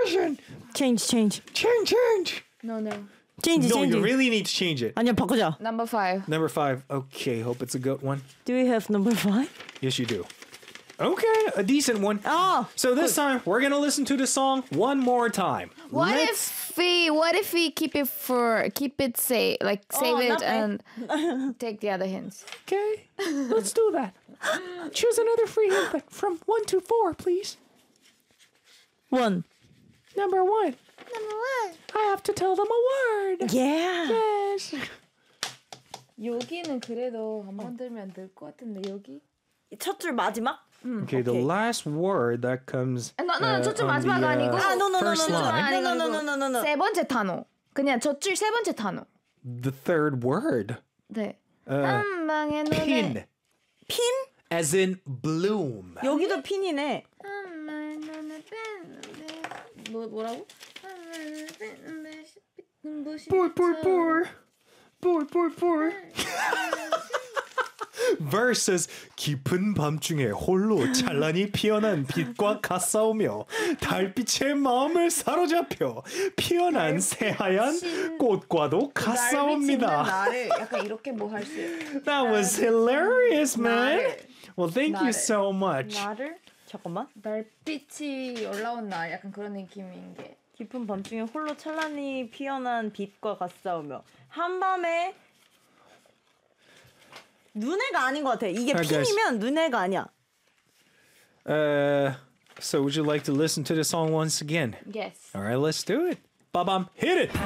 version. Change. Change. No. Change. No, you really need to change it. 아니야, 바꾸자. Number 5. Number 5. Okay, hope it's a good one. Do we have number 5? Yes, you do. Okay, a decent one. Oh, So this time we're gonna listen to the song one more time. What if we keep it save it and take the other hints? Okay, let's do that. Choose another free hint from 1 to 4, please. 1. Number 1. I have to tell them a word. Yeah. Yes. 여기는 그래도 안 만들면 될 것 같은데 여기. 첫 줄 마지막? Okay, the last word that comes. 저쪽 on 마지막 the, 아니고. first line. No. 세 번째 단어. 그냥 저줄 세 번째 단어. The third word. 네. Pin. 핀? As in bloom. 여기도 핀이네. 뭐라고? Boy. Versus 깊은 밤중에 홀로 찬란히 피어난 빛과 같사오며 달빛의 마음을 사로잡혀 피어난 새하얀 꽃과도 같사옵니다. 나를 약간 이렇게 뭐 할 수. That was hilarious, man. Well, thank you so much. 나를? 잠깐만. 달빛이 올라온 날 약간 그런 느낌인 게. 깊은 밤중에 홀로 찬란히 피어난 빛과 같사오며 한밤에 눈해가 아닌 것 같아. 이게 핀이면 눈해가 아니야. So would you like to listen to the song once again? Yes. All right, let's do it. Babam, hit it.